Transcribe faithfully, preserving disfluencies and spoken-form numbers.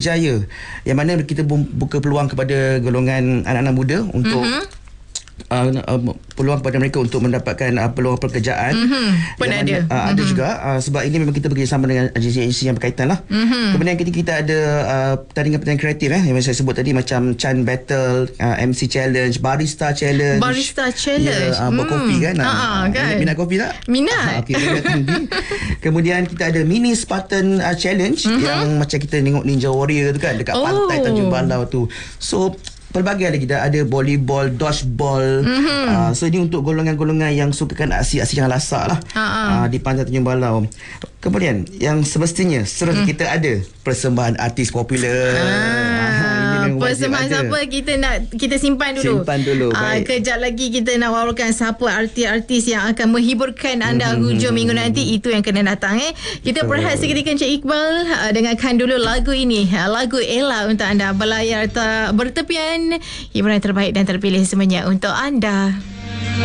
Berjaya, yang mana kita buka peluang kepada golongan anak-anak muda untuk mm-hmm. Uh, uh, peluang kepada mereka untuk mendapatkan uh, peluang pekerjaan. Mm-hmm. Pun ada. Uh, mm-hmm. Ada juga uh, sebab ini memang kita bekerjasama dengan agensi-agensi yang berkaitan lah. Mm-hmm. Kemudian kita, kita ada uh, pertandingan-pertandingan kreatif eh, yang saya sebut tadi, macam Chan Battle, uh, M C Challenge, Barista Challenge. Barista Challenge. Ya, uh, buat mm. kopi kan. Uh, uh, kan? Minat kopi tak? Minat. Uh, okay, kemudian kita ada Mini Spartan uh, Challenge mm-hmm. yang macam kita tengok Ninja Warrior tu kan, dekat oh. pantai Tanjung Balau tu. So pelbagai lagi, dah ada volleyball, dodgeball. Mm-hmm. Uh, so ini untuk golongan-golongan yang sukakan aksi-aksi yang lasak lah uh, di pantai Tanjung Balau. Kemudian yang semestinya seterusnya mm. kita ada persembahan artis popular. Ah, persembahan siapa kita nak kita simpan dulu. Simpan dulu. Ah, kejap lagi kita nak wawarkan siapa artis-artis yang akan menghiburkan anda mm-hmm. hujung minggu nanti. Itu yang kena datang eh. Kita Betul. berehat seketika Encik Iqbal. Uh, dengarkan dulu lagu ini. Uh, lagu Ella untuk anda. Berlayar tak bertepian. Hiburan terbaik dan terpilih semuanya untuk anda.